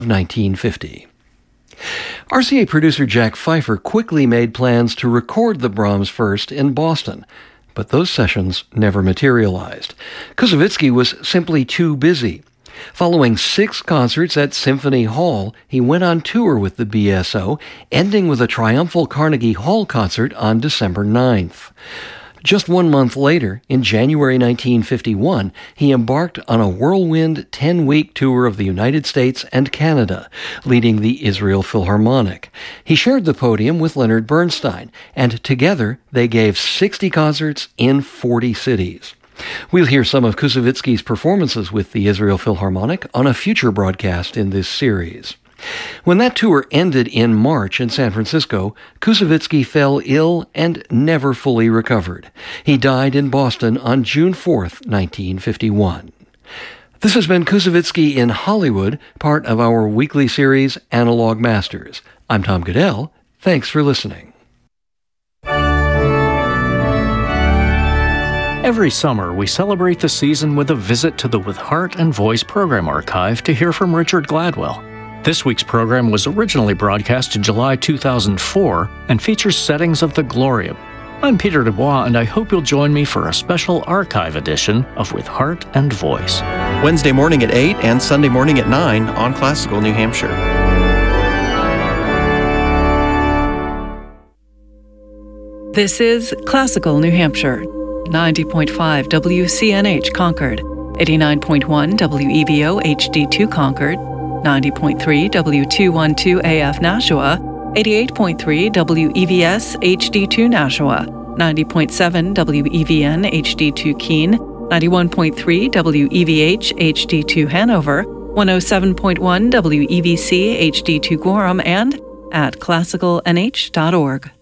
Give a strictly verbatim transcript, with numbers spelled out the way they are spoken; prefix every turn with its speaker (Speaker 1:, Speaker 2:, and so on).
Speaker 1: nineteen fifty. R C A producer Jack Pfeiffer quickly made plans to record the Brahms First in Boston, but those sessions never materialized. Koussevitzky was simply too busy. Following six concerts at Symphony Hall, he went on tour with the B S O, ending with a triumphal Carnegie Hall concert on December ninth. Just one month later, in January nineteen fifty-one, he embarked on a whirlwind ten-week tour of the United States and Canada, leading the Israel Philharmonic. He shared the podium with Leonard Bernstein, and together they gave sixty concerts in forty cities. We'll hear some of Koussevitzky's performances with the Israel Philharmonic on a future broadcast in this series. When that tour ended in March in San Francisco, Koussevitzky fell ill and never fully recovered. He died in Boston on June fourth, nineteen fifty-one. This has been Koussevitzky in Hollywood, part of our weekly series Analog Masters. I'm Tom Goodell. Thanks for listening.
Speaker 2: Every summer, we celebrate the season with a visit to the With Heart and Voice program archive to hear from Richard Gladwell. This week's program was originally broadcast in July two thousand four and features settings of the Gloria. I'm Peter Dubois, and I hope you'll join me for a special archive edition of With Heart and Voice.
Speaker 3: Wednesday morning at eight and Sunday morning at nine on Classical New Hampshire.
Speaker 4: This is Classical New Hampshire, ninety point five W C N H Concord, eighty-nine point one W E V O H D two Concord, ninety point three W two twelve A F Nashua, eighty-eight point three W E V S H D two Nashua, ninety point seven W E V N H D two Keene, ninety-one point three W E V H H D two Hanover, one oh seven point one W E V C H D two Gorham, and at classical N H dot org.